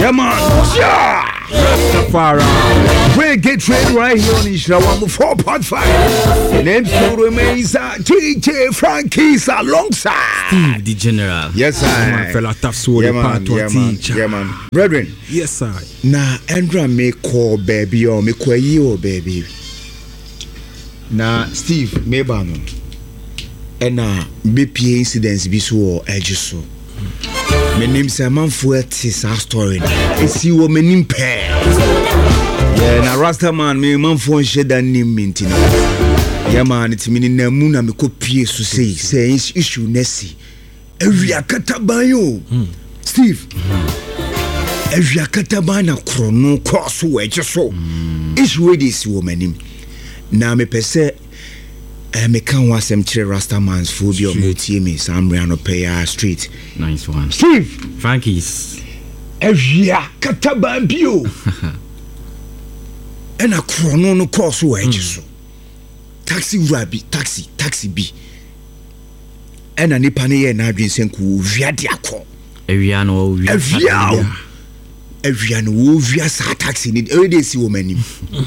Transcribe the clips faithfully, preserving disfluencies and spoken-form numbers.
Yeah, man. Yeah. Rastafari. We get trained right here on Ishra four point five. Name still remains uh, T J Frankie's alongside Steve the General. Yes, sir. Fella tough sword. Yeah, man. Yeah, man. Yeah, man. Brethren. Yes, sir. Na Andra me call baby or me call you baby. Na Steve me bano. And na B P A incidents be so edge so. My name is man for this story. It's you my name pair. Yeah, na Rasta man me man for shed that name maintain. Yeah man, it's me na muna me copy so say say issue nesi. Every akatabayo. Steve. Every akatabana chrono cross wedge so. Issue this woman him. Na me pese I me can was some chire Rasta man's phobia of motie me Samriano Paya Street. Nice one. Steve Frankie's Evia Katabambio and a chrono no cross wedge so. Taxi rabbi, taxi, taxi B. And a nipane and Adrian Senku via diaco. Eviano Evia Eviano via sa taxi in every day see woman.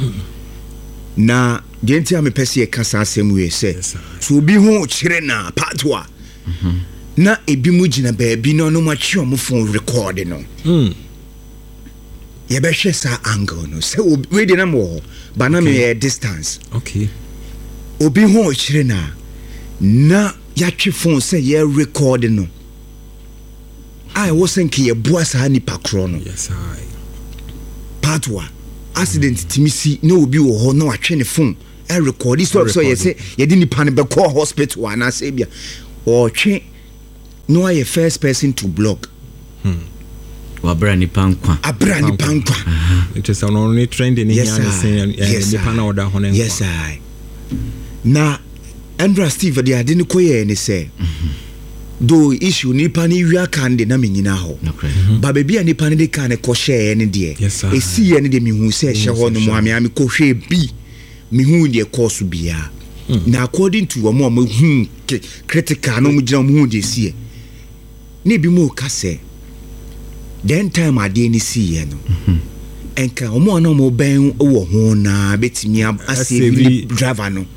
Na genti ame pese e kasa asem we se so bi ho kire na patwa na ebi mu gina baabi no no machi omo phone record no mm ye be hwe sa angle no se we dey na mo ba na me distance okay obi ho kire na na ya twe phone se ye record no I wasn't ke ye boa sa ni pakro no yes I patwa accident timisi no obi wo ho no atwe ne phone e record this so you say you didn't pan be call hospital and say bia or twe no I first person to block hmm wa brand pankwa abra ni pankwa it is only trend in here and saying the pan order honen yes I na Andra Steve they didn't koye ni say do issue nipa ni wia kan de na menyina ho ba bebia nipa ni de kan ko share ni de e si ye ni de mi hu se she ho no mo ame ame ko hwe bi mi hu de course bia na according to wo mo hu critical no mo gina mo hu de si ni bi mo ka se den time ade ni si ye no enka o mo na mo ben wo ho na betimi ase driver no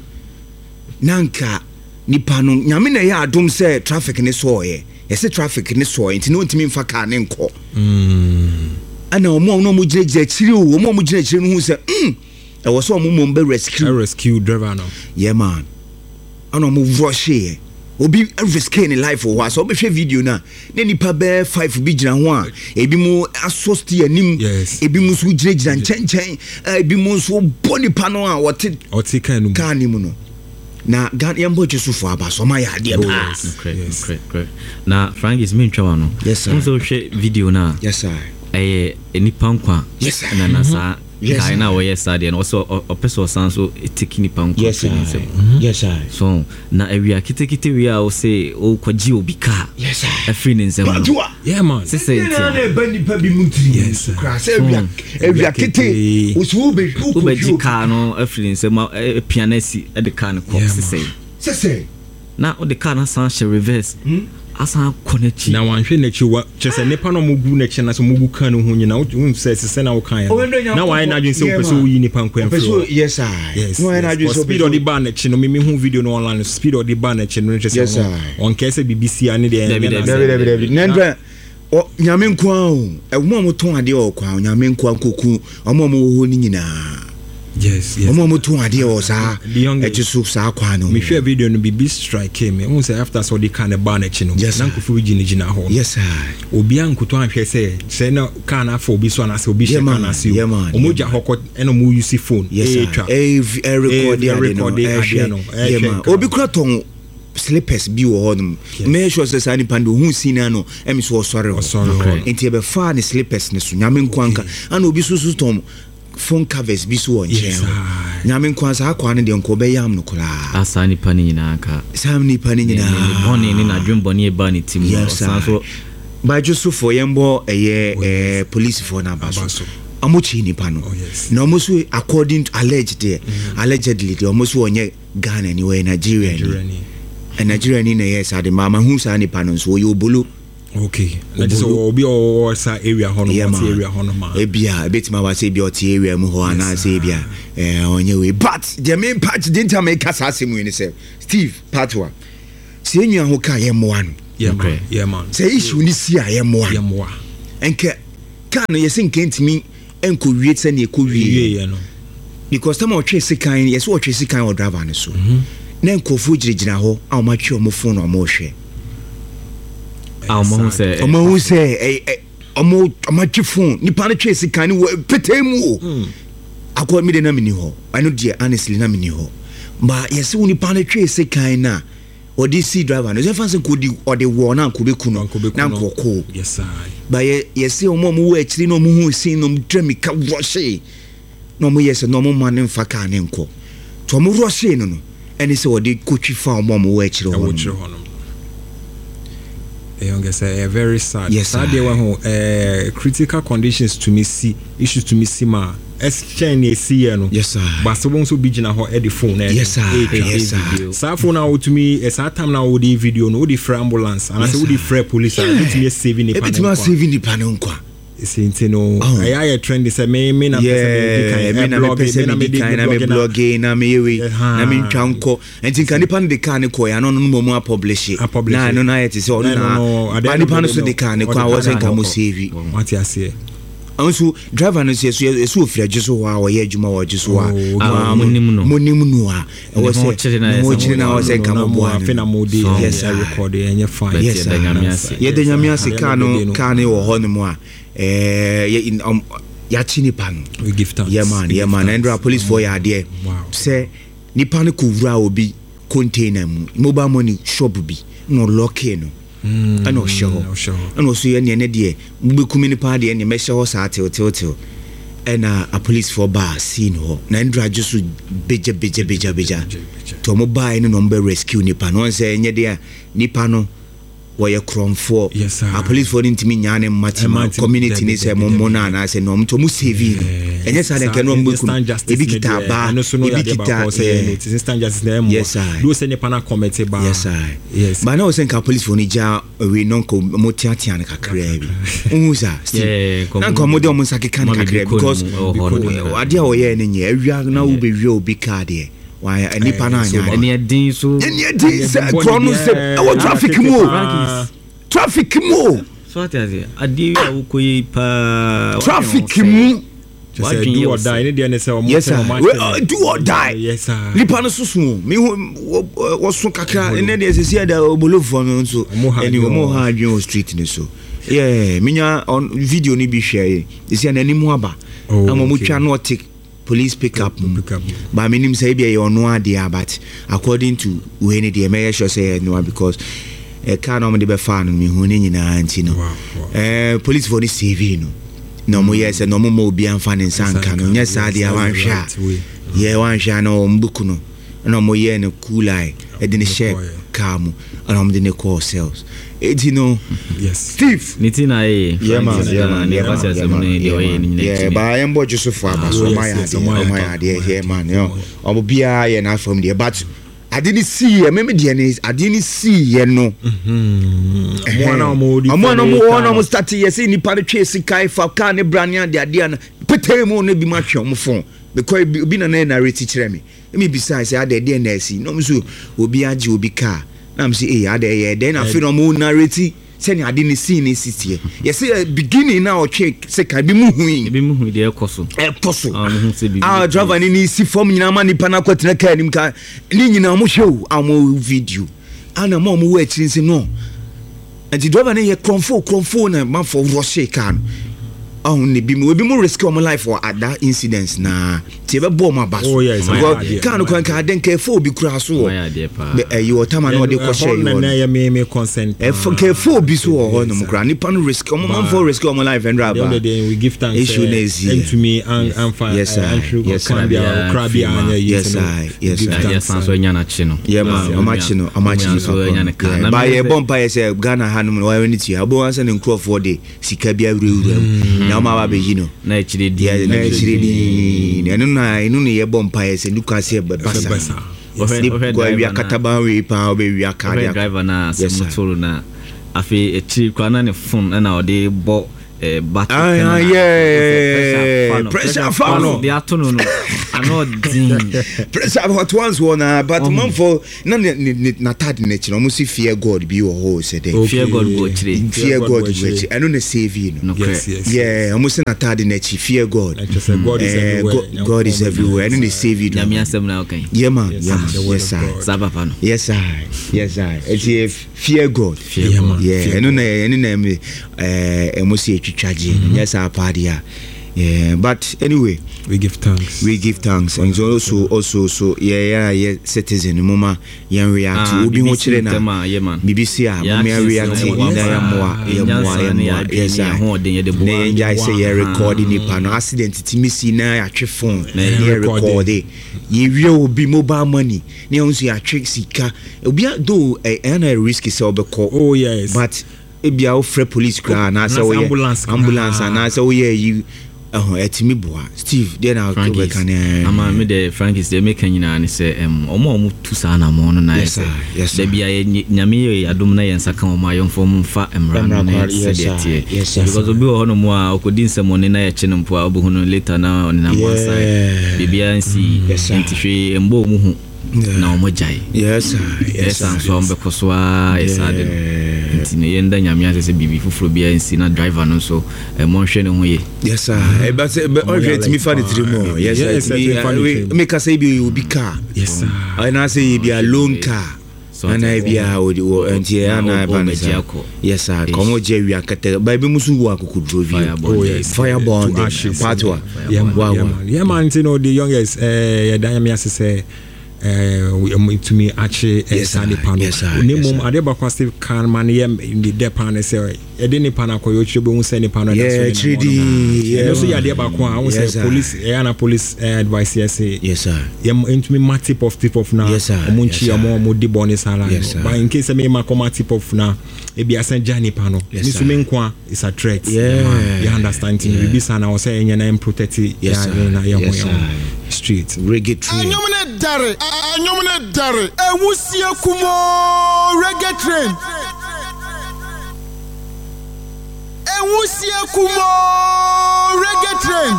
nanka nipa no nyame na ya adom se traffic ne so ye yese traffic ne so enti no ntimi mfa car ne nko mm ana omo no mo gire chiri o omo mo gire chiri no hu se mm e wo so omo mo be rescue rescue driver no yeah man ana mo rush ye obi risky in life o so be hwe video na ne nipa be five bi gina ho a ebi mo asosti anim ebi mo so gire gina nchen nchen ebi mo so boni pa no a wote wote kan no kan ni mu no na gan yambo jesu fo aba so ma ya de ba correct correct correct na Frank is me ntwa no yes sir so hwe video na yes sir eh enipa nkwa yes sir na na sa kai na wo yes sir and also opeso san so etiki nipa nkwa yes sir yes sir so na awia kitekite wi a o say o kwaji obi ka yes sir afri ne nsem no yeah man se se na na ba nipa bi mutri yes kra se awia awia kite o so be o be ji ka no afri ne nsem pianesi e de ka ne ko se se se se na o de ka na san she reverse asa connect na wan hwe na chi wa chese nipa no mugu na chi na so mugu kan ho nyina wo se se na wo kan ya na wan na dwen se wo pese wo yi nipa nkwan fro yes sir no wan na dwen so speed of the bar na chi no me me hu video no online speed of the bar na chi no chese on kese B B C ani de na na o nyame nkwan o e wo mo ton ade o kwa nyame nkwan koku o mo mo ho ni nyina yes yes omo moto ade o sa e tisu sa kwa no me hwe video no bibi strike me won say after so the kind of ban echi no na nkofu gina gina ho yes sir obi ankoto anhwe say say na kan afọ obi so na say obi she kan asi omoja hokọ eno mo use phone e twa e record ade no e obi kura ton slippers bi wo honum me sure say sani pando hu sina no emi so sorry enti e be fa ni slippers ne so nyame nkwanka ana obi so so tom phone covers bi so onche nyame nkwansa akwa ne de nko be yam no kula asani pani nyina aka sam ni pani nyina boni ni na dwemboni e ba ni tim no so ba jusu for yembo eye eh police for na baso amochi ni pano na omosu according to alleged there allegedly the omosu onye Ghana ni we Nigeria ni and Nigeria ni na yes ade mama hu sa ni pano so yo bolo okay na just obi o sa area hono yeah, ma area hono ma ebia betima wa say bi o ti area mu ho ana say bia eh onye we but the main part didn't make us asem we ni say Steve Patwa say nyu ho ka ye mo ano yeah man yeah man say issue ni si a ye mo ye mo enke ka no yesin kentimi enko wie tse na ekọ wie ye no because time o twe sikan yes o twe sikan o driver ne so na enkofu girigina ho a o ma twe o mo phone o mo hwe Omo hu say omo hu say eh omo omo twe phone nipa na twe sikan ni petemu o akọ mi de na mini ho I know dear honestly na mini ho ba yes wo nipa na twe sikan na o di see driver no say fancy ko di o de wo na ko be ku no na ko ko yes sir ba yes omo mo wo akiri no mo hu sin no drami ka rushe no mo yes no mo man mfa ka ne nko to mo rushe no no eni say o de ko twi fa omo mo wo akiri ho no young say very sad yes, sad day when uh, critical conditions to me see issues to me see ma exchange see no yes sir but so won so be gina ho e phone yes sir yes sir sa phone na to me as that time na wo the video no the free ambulance and I say wo the free police and to me saving the pan e be saving the pan nkwa since no I I trend say me me na person me blog me me na me blog na me we na me ntwa nko enti kan nipa de kan ko ya no no mo mo publish na no na yet say on na ba nipa no so de kan ko a wo sen ka mo save what you say also driver no say so ofira giso wa wo ye adwuma wo giso wa monim no monim no a wo say mo chiri na wo say ka mo bo afi na mo dey yes I record enye fine yes ye de nyamia se ka no ka ne wo ho no mo a eh in um yachi nipa no we give thanks yeah man yeah man and police for ya there say nipa no kuvura obi container mu mobile money shop bi no lock no mm ano show ano so ye ne de mbekumi nipa de ne meshe ho sa tel tel tel and a police for bar scene ho na ndra jusu beje beje beje beje to mobile no number rescue nipa no say nye de nipa no why a crom for yes, a police for intimi nyane matima community ni say mo na na say no mto mu save and yes I can no mbeku e bi kita ba e bi kita instant justice na mo do say ne pana committee ba yes I yes but now say ka police for ni ja we non ko mo tiatia na kakra bi unza na ko mo de mo nsake kan kakra because ade a wo ye ne nya awia na wo be wi obi ka de why any pananya any din so any din say chrono say e traffic mo traffic mo so what is adi wo koyi pa traffic mo just say do or die any dey say o mo say do or die yes sir lipa no susu me wo so kakra any dey say say da obolofo no so any mo ha adwen street ni so yeah minya on video ni bi hwe e say na nimu aba amo mo twa no take police pick up but minim say be you no ade but according to we need the make sure say no because e ka no me be fan me hu ni nyina anti no eh police for the C V no no mo yes no mo mo obi anfa ne sanka no nya sa de awanhwa ye wanhwa no mbuku no no mo ye ne cool eye e de ne share kamu and mo de ne call sales it you know yes Steve nitina eh yeah man yeah man yeah man yeah ba I am bojo so for ba so my ade oh my ade here man yo obo bia ye na from there but I didn't see me me there I didn't see ye no mhm mo na mo di mo na mo na mo start ye say nipa de twe sikai fa ka ne brania de ade na petemu no bi ma hwe mo phone because obi na na narrate kire me me besides say ade de na si no so obi age obi ka na am say eh ade ye then I feel no mo narrate say ni ade ni see ni sitie ye say beginning na o check say ka bi mu hu bi mu hu de ekoso ekoso ah driver ni ni si form nyina ma nipa na kwatena ka nim ka ni nyina mo show am video ana mo mo wa chirin say no and the driver ni ye cromfo cromfo na ma for rush car oh ne bi mo bi mo risk my life for at that incident na ti be bo ma baso oh yes ka no kan ka den ka fo bi kura so eh you tama no de ko share you na ya me me consent eh ka fo bi so ho no mo kura ni pan risk mo man for risk my life and driver we give thanks issue is and to me and and fine yes yes crabby anya yes yes yes so nya na chi no yeah man o ma chi no o ma chi so nya na ka ba ye bomba ye say Ghana hanum wa wani ti abo wan say ne Crawford de sika bia wurewura na ma ba be yino na echire di na echire di enu na enu ne ye bompa ye se nuka se be basa o he go wi akataba wi pa o be wi akade driver na se motoro na afi echi kwana ne phone na ode bo eh battle ah yeah pressure fan they are to no ano din pressure hot ones one but man for na na tad na chi no mo si fear god bi wo ho se dey fear god go chire fear god go chire I know na save you no yeah mo si na tad na chi fear god god is everywhere god is everywhere I know na save you na me asem na okay yeah man yeah yes sir sabapa no yes sir yes sir it's fear god yeah I know na I know na me eh mo si etwitwaje yes our party yeah but anyway we give thanks we give thanks and also also so yeah yeah yeah citizen mama yan react obi ho kire na B B C a mama react na ya moa ya moa ya moa yes I na ya say ya recording ni pa no accident ti misi na ya twe phone na ya record it ye wie obi mobile money na onso ya trick sika obi do eh na risk is obeko oh yes but ebia o free police car na say we ambulance ambulance na say we you oh etimi boa Steve then I'll go back and ama me the Frankis they make nyina ne say em omo omo tu sa na mo no na say da bia nyame ye adom na yensa kan omo ayonfo mfa emra no na say dey because obi ho no mo a okodi nsemo ne na ye che no mpo a obo no later na on na mo side bibia nsi entihwe embo mu hu na omo jai yes yes so ombe koswa esade ntine yenda nyame asese bibi fufuro bia nsi na driver no so mo hwe ne ho ye yes sir e ba say o hwe timi fa de three more yes sir make us say be you be car yes sir I na say be a loan car and I be a odi wo anti na ba na yes sir komo je wi akata ba be musu wo akokudro vi fireball patwa wow yeah man you know the youngest eh yadanyame asese eh we to me actually Sunday panel nemum adeba kwase kan man yem in the depan say e de ne panel ko yo chebo hu say ne panel na so yeah so ya adeba kwa hu say police eh na police advice yes yes sir yem into me ma tip of tip of na omunchi amo mo di boni sala but in case me ma come tip of na e bia san jani panel ni so me nkwa is a threat yeah you understand me be sana o say enya na protect ya na ya mo street reggae train dare anyomne dare ewusie kumo reggae train ewusie kumo reggae train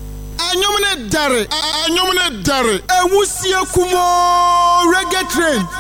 anyomne dare anyomne dare ewusie kumo reggae train